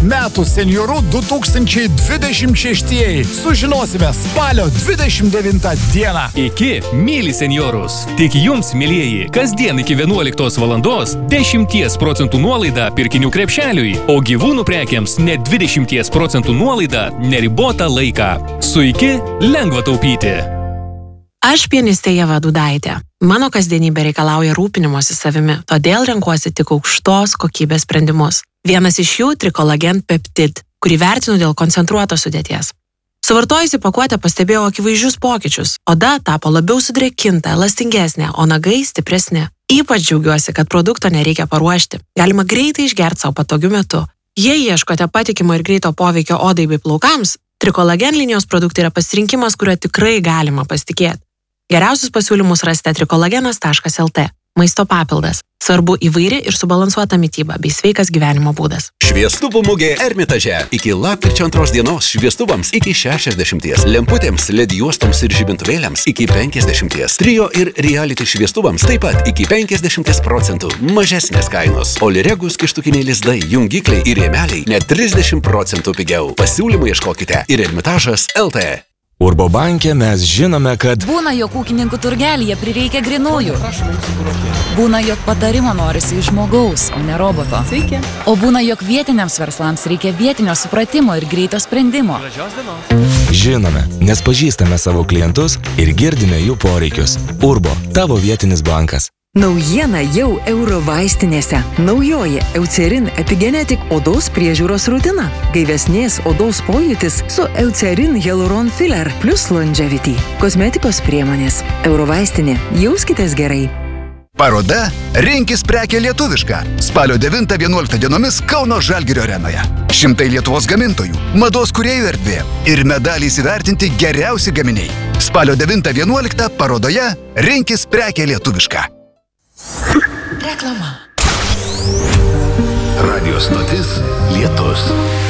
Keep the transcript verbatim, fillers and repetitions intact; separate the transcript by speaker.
Speaker 1: metų senjorų du tūkstančiai dvidešimt šeštieji. Sužinosime spalio dvidešimt devintą dieną.
Speaker 2: Iki myli senjorus. Tik jums, mielieji, kasdien iki vienuoliktos valandos dešimties procentų nuolaida pirkinių krepšeliui, o gyvūnų prekiams net dvidešimties procentų nuolaida neribotą laiką. Su Iki lengva taupyti.
Speaker 3: Aš pianistė Ieva Dudaitė. Mano kasdienybė reikalauja rūpinimosi savimi, todėl renkuosi tik aukštos kokybės sprendimus. Vienas iš jų – Trikolagen Peptid, kurį vertinu dėl koncentruotos sudėties. Suvartojusi pakuotę pastebėjau akivaizdžius pokyčius. Oda tapo labiau sudrėkinta, elastingesnė, o nagai stipresni. Ypač džiaugiuosi, kad produkto nereikia paruošti. Galima greitai išgerti savo patogiu metu. Jei ieškote patikimo ir greito poveikio odai bei plaukams, Trikolagen linijos produktai yra pasirinkimas, kuriuo tikrai galima pasitikėti. Geriausius pasiūlymus rasite trikolagenas taškas lt. Maisto papildas. Svarbu įvairi ir subalansuota mityba bei sveikas gyvenimo būdas.
Speaker 4: Šviestuvų mugė Ermitaže. Iki lapkričio antros dienos šviestuvams iki šešiasdešimties, lemputėms, led juostoms ir žibintuvėliams iki penkiasdešimties, trio ir reality šviestuvams taip pat iki penkiasdešimties procentų mažesnės kainos. Oliregus kištukiniai lizdai, jungikliai ir rėmeliai net trisdešimt procentų pigiau. Pasiūlymų ieškokite ir Ermitažas taškas lt.
Speaker 5: Urbo banke mes žinome, kad
Speaker 6: būna, jog ūkininkų turgelyje prireikia grinųjų. Būna, jog patarimo norisi iš žmogaus, o ne roboto.
Speaker 7: Sveiki.
Speaker 6: O būna, jog vietiniams verslams reikia vietinio supratimo ir greito sprendimo.
Speaker 5: žinome, nes pažįstame savo klientus ir girdime jų poreikius. Urbo, tavo vietinis bankas.
Speaker 8: Naujiena jau Euro vaistinėse. Naujoji Eucerin Epigenetic odos priežiūros rutina. Gaivesnės odos pojūtis su Eucerin Hyaluron Filler plus Longevity. Kosmetikos priemonės. Euro vaistinė. Jauskitės gerai.
Speaker 9: Paroda Rinkis prekė lietuviška. Spalio devintą vienuoliktą dienomis Kauno Žalgirio arenoje. Šimtai Lietuvos gamintojų, mados kūrėjų erdvė ir medaliais įvertinti geriausi gaminiai. Spalio devintą vienuoliktą parodoje Rinkis prekė lietuviška.
Speaker 6: Reklama.
Speaker 4: Radio stotis Lietus.